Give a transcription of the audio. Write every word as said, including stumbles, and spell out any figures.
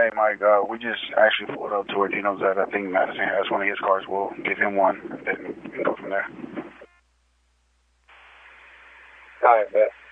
Hey, Mike, uh, we just actually pulled up to where Dino's at. I think Madison has one of his cars. We'll give him one, and then we can go from there. All right, man.